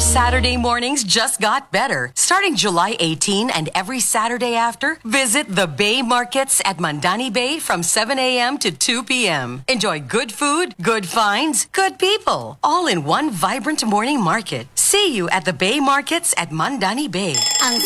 Saturday mornings just got better. Starting July 18 and every Saturday after, visit the Bay Markets at Mandani Bay from 7 a.m. to 2 p.m. Enjoy good food, good finds, good people, all in one vibrant morning market. See you at the Bay Markets at Mandani Bay. Ang